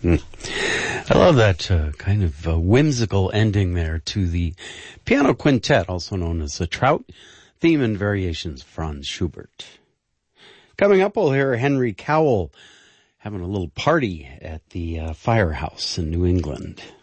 I love that kind of whimsical ending there to the piano quintet, also known as the Trout Theme and Variations, Franz Schubert. Coming up, we'll hear Henry Cowell having a little party at the firehouse in New England.